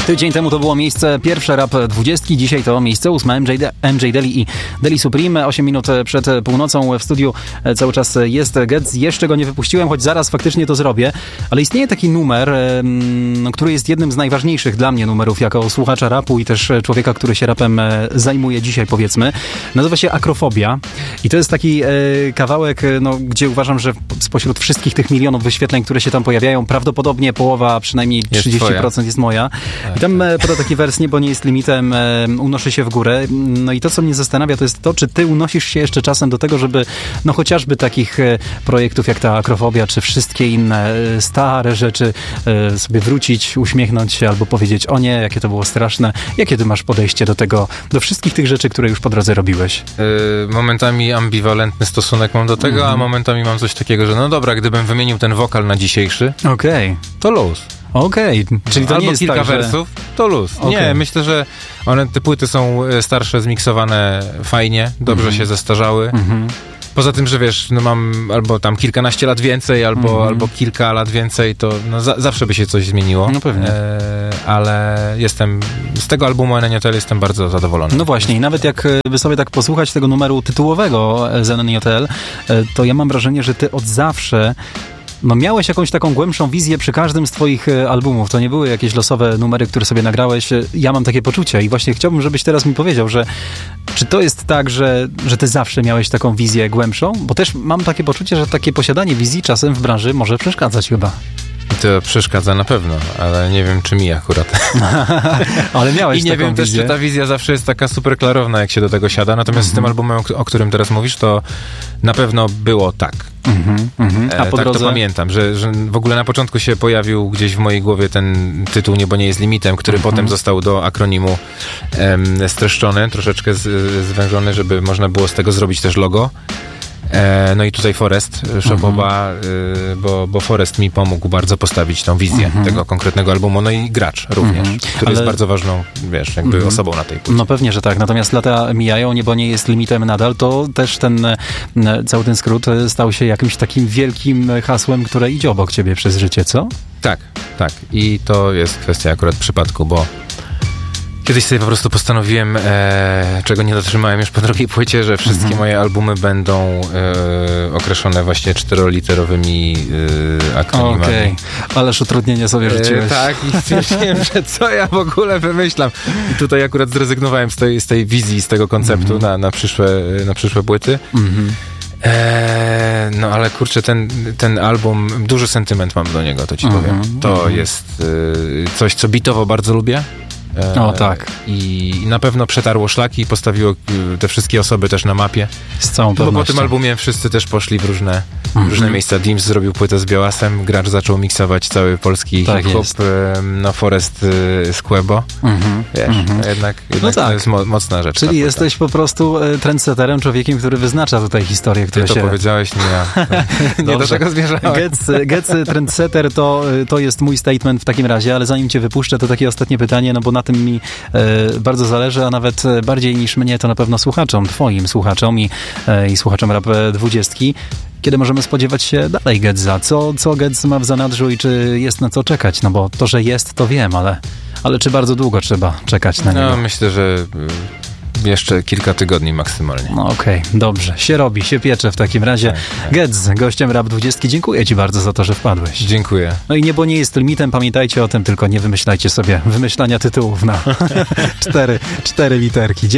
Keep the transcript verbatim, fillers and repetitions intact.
Tydzień temu to było miejsce pierwsze Rap dwudziestki, dzisiaj to miejsce ósme M J, M J Deli i Deli Supreme. osiem minut przed północą w studiu cały czas jest Getz. Jeszcze go nie wypuściłem, choć zaraz faktycznie to zrobię. Ale istnieje taki numer, który jest jednym z najważniejszych dla mnie numerów jako słuchacza rapu i też człowieka, który się rapem zajmuje dzisiaj, powiedzmy. Nazywa się Akrofobia i to jest taki kawałek, no, gdzie uważam, że spośród wszystkich tych milionów wyświetleń, które się tam pojawiają, prawdopodobnie połowa, przynajmniej trzydzieści procent jest, jest moja. I tam poda taki wers, niebo nie jest limitem, unoszę się w górę. No i to, co mnie zastanawia, to jest to, czy ty unosisz się jeszcze czasem do tego, żeby no chociażby takich projektów jak ta Akrofobia, czy wszystkie inne stare rzeczy sobie wrócić, uśmiechnąć się albo powiedzieć, o nie, jakie to było straszne. Jakie ty masz podejście do tego, do wszystkich tych rzeczy, które już po drodze robiłeś? Yy, momentami ambiwalentny stosunek mam do tego, mm-hmm. a momentami mam coś takiego, że no dobra, gdybym wymienił ten wokal na dzisiejszy, okej, okay. to luz. Okej, okay. Czyli to albo nie jest kilka tak, że... wersów, to luz. Okay. Nie, myślę, że one, te płyty są starsze, zmiksowane fajnie, dobrze mm-hmm. się zestarzały. Mm-hmm. Poza tym, że wiesz, no mam albo tam kilkanaście lat więcej, albo, mm-hmm. albo kilka lat więcej, to no za, zawsze by się coś zmieniło. No pewnie. E, ale jestem, z tego albumu N N J L jestem bardzo zadowolony. No właśnie, i nawet jak by sobie tak posłuchać tego numeru tytułowego z N N J L, to ja mam wrażenie, że ty od zawsze no miałeś jakąś taką głębszą wizję przy każdym z twoich albumów. To nie były jakieś losowe numery, które sobie nagrałeś. Ja mam takie poczucie i właśnie chciałbym, żebyś teraz mi powiedział, że czy to jest tak, że, że ty zawsze miałeś taką wizję głębszą? Bo też mam takie poczucie, że takie posiadanie wizji czasem w branży może przeszkadzać chyba. To przeszkadza na pewno, ale nie wiem, czy mi akurat. Ale miałeś I nie taką wiem wizję. też, czy ta wizja zawsze jest taka super klarowna, jak się do tego siada. Natomiast mm-hmm. z tym albumem, o którym teraz mówisz, to na pewno było tak. Mm-hmm, mm-hmm. A po e, tak drodze... to pamiętam, że, że w ogóle na początku się pojawił gdzieś w mojej głowie ten tytuł Niebo nie jest limitem, który mm-hmm. potem został do akronimu em, streszczony, troszeczkę z, zwężony, żeby można było z tego zrobić też logo. E, no i tutaj Forest Szopoba, mm-hmm. y, bo, bo Forest mi pomógł bardzo postawić tą wizję mm-hmm. tego konkretnego albumu, no i gracz również, mm-hmm. który Ale... jest bardzo ważną, wiesz, jakby mm-hmm. osobą na tej płycie. No pewnie, że tak, natomiast lata mijają, Niebo nie jest limitem nadal, to też ten, cały ten skrót stał się jakimś takim wielkim hasłem, które idzie obok ciebie przez życie, co? Tak, tak i to jest kwestia akurat przypadku, bo kiedyś sobie po prostu postanowiłem, e, czego nie dotrzymałem już po drugiej płycie, że wszystkie mm-hmm. moje albumy będą e, określone właśnie czteroliterowymi e, akronimami. Okej, okay. Ależ utrudnienie sobie rzuciłeś. E, tak, i stwierdziłem, że co ja w ogóle wymyślam. I tutaj akurat zrezygnowałem z tej, z tej wizji, z tego konceptu mm-hmm. na, na, przyszłe, na przyszłe płyty. Mm-hmm. Eee, no ale kurczę, ten, ten album, duży sentyment mam do niego, to ci mm-hmm. powiem. To mm-hmm. jest y, coś, co bitowo bardzo lubię. O tak. I na pewno przetarło szlaki i postawiło te wszystkie osoby też na mapie. Z całą pewnością. pewnością. Bo po tym albumie wszyscy też poszli w różne, mm-hmm. różne miejsca. Dims zrobił płytę z Białasem, Gracz zaczął miksować cały polski tak hip-hop, jest. no Forest y, z Quebo. Mm-hmm. Wiesz, mm-hmm. jednak, jednak no tak. to jest mo- mocna rzecz. Czyli jesteś po prostu trendsetterem, człowiekiem, który wyznacza tutaj historię, która Ty to się... powiedziałeś, nie ja. Nie do tego zmierzałem. Getz trendsetter to, to jest mój statement w takim razie, ale zanim cię wypuszczę, to takie ostatnie pytanie, no bo na tym mi e, bardzo zależy, a nawet bardziej niż mnie, to na pewno słuchaczom, twoim słuchaczom i, e, i słuchaczom Rap dwudziestki. Kiedy możemy spodziewać się dalej Getza? Co, co Getz ma w zanadrzu i czy jest na co czekać? No bo to, że jest, to wiem, ale, ale czy bardzo długo trzeba czekać na niego? No myślę, że jeszcze kilka tygodni maksymalnie. No okej, okay, dobrze. Się robi, się piecze w takim razie. Tak, tak. Getz, gościem Rap dwudziestki. Dziękuję ci bardzo za to, że wpadłeś. Dziękuję. No i Niebo nie jest limitem, pamiętajcie o tym, tylko nie wymyślajcie sobie wymyślania tytułów na cztery, cztery literki.